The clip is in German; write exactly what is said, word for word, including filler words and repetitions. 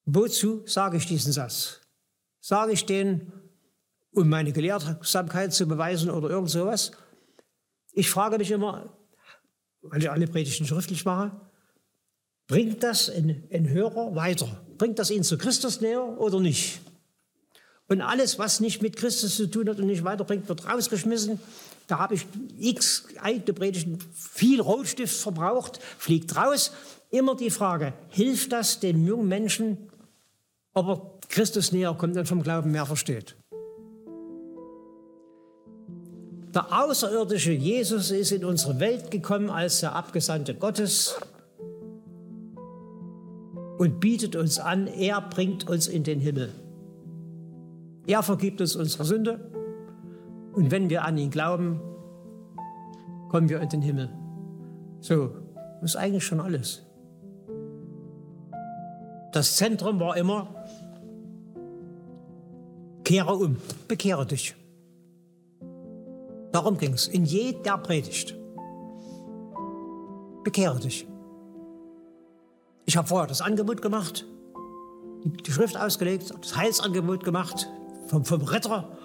Wozu sage ich diesen Satz? Sage ich den, um meine Gelehrsamkeit zu beweisen oder irgend sowas? Ich frage mich immer, weil ich alle Predigten schriftlich mache, bringt das einen Hörer weiter? Bringt das ihn zu Christus näher oder nicht? Und alles, was nicht mit Christus zu tun hat und nicht weiterbringt, wird rausgeschmissen. Da habe ich x eigene Predigten, viel Rotstift verbraucht, fliegt raus. Immer die Frage, hilft das den jungen Menschen, ob er Christus näher kommt und vom Glauben mehr versteht? Der außerirdische Jesus ist in unsere Welt gekommen als der Abgesandte Gottes und bietet uns an, er bringt uns in den Himmel. Er vergibt uns unsere Sünde und wenn wir an ihn glauben, kommen wir in den Himmel. So, das ist eigentlich schon alles. Das Zentrum war immer, kehre um, bekehre dich. Darum ging es in jeder Predigt. Bekehre dich. Ich habe vorher das Angebot gemacht, die Schrift ausgelegt, das Heilsangebot gemacht, vom, vom Retter